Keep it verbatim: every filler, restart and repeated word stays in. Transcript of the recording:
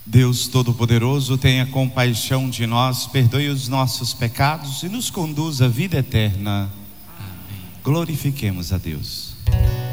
Deus Todo-Poderoso, tenha compaixão de nós, perdoe os nossos pecados e nos conduz à vida eterna. Amém. Glorifiquemos a Deus.